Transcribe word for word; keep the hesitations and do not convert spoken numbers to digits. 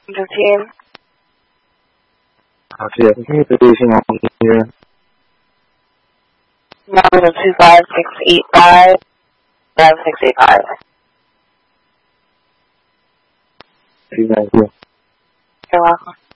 The team. Okay, I think you're producing on here. Number two five six eight five five six eight five. Thank you. You're welcome.